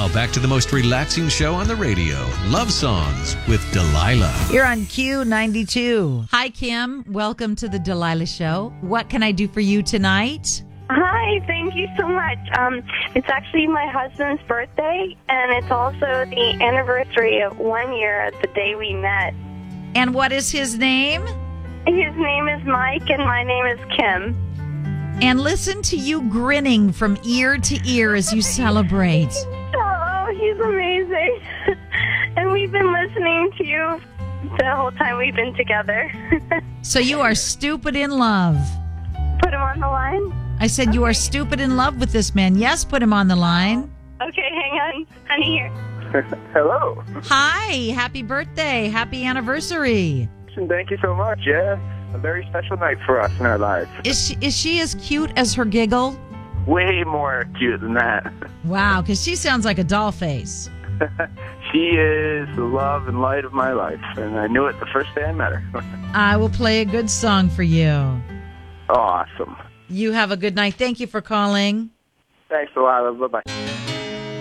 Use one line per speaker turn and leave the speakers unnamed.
Now back to the most relaxing show on the radio, Love Songs with Delilah.
You're on Q92. Hi, Kim. Welcome to the Delilah Show. What can I do for you tonight?
Hi, thank you so much. It's actually my husband's birthday, and it's also the anniversary of 1 year of the day we met.
And what is his name?
His name is Mike, and my name is Kim.
And listen to you grinning from ear to ear as you celebrate.
Oh, he's amazing. And we've been listening to you the whole time we've been together.
So you are stupid in love.
Put him on the line?
I said you are stupid in love with this man. Yes, put him on the line.
Okay, hang on. Honey, here.
Hello.
Hi, happy birthday. Happy anniversary.
Thank you so much. Yeah, a very special night for us in our lives.
Is she as cute as her giggle?
Way more cute than that.
Wow, because she sounds like a doll face.
She is the love and light of my life, and I knew it the first day I met her.
I will play a good song for you.
Awesome.
You have a good night. Thank you for calling.
Thanks, Delilah. Bye-bye.